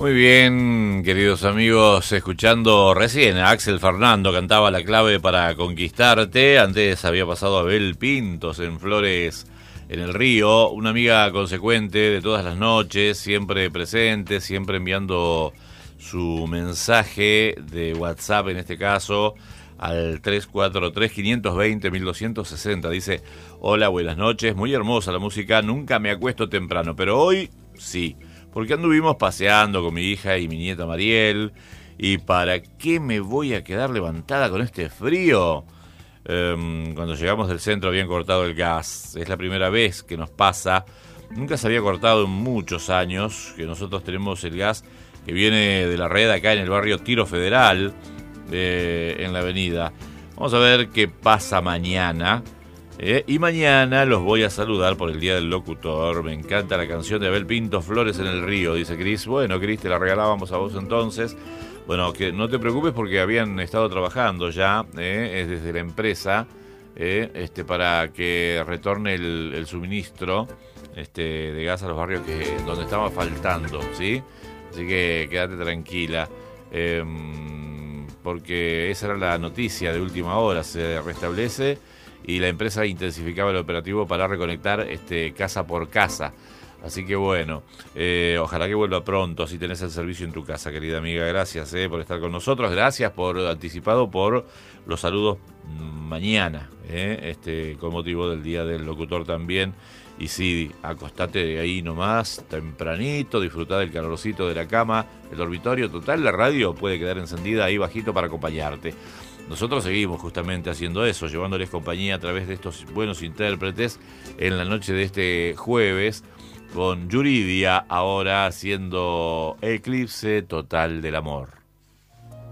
Muy bien, queridos amigos, escuchando recién a Axel Fernando, cantaba La clave para conquistarte. Antes había pasado Abel Pintos en Flores en el Río, una amiga consecuente de todas las noches, siempre presente, siempre enviando su mensaje de WhatsApp en este caso al 343-520-1260. Dice: hola, buenas noches, muy hermosa la música, nunca me acuesto temprano, pero hoy sí, porque anduvimos paseando con mi hija y mi nieta Mariel. ¿Y para qué me voy a quedar levantada con este frío? Cuando llegamos del centro habían cortado el gas. Es la primera vez que nos pasa. Nunca se había cortado en muchos años, que nosotros tenemos el gas que viene de la red acá en el barrio Tiro Federal, en la avenida. Vamos a ver qué pasa mañana. Y mañana los voy a saludar por el Día del Locutor. Me encanta la canción de Abel Pinto, Flores en el Río, dice Cris. Bueno, Cris, te la regalábamos a vos entonces. Bueno, que no te preocupes porque habían estado trabajando ya desde la empresa para que retorne el suministro de gas a los barrios donde estaba faltando, ¿sí? Así que quédate tranquila. Porque esa era la noticia de última hora, se restablece y la empresa intensificaba el operativo para reconectar casa por casa. Así que bueno, ojalá que vuelva pronto, así tenés el servicio en tu casa, querida amiga. Gracias por estar con nosotros, gracias por anticipado por los saludos mañana, con motivo del Día del Locutor también. Y sí, acostate de ahí nomás, tempranito, disfrutá del calorcito de la cama, el dormitorio. Total, la radio puede quedar encendida ahí bajito para acompañarte. Nosotros seguimos justamente haciendo eso, llevándoles compañía a través de estos buenos intérpretes en la noche de este jueves, con Yuridia ahora haciendo Eclipse Total del Amor.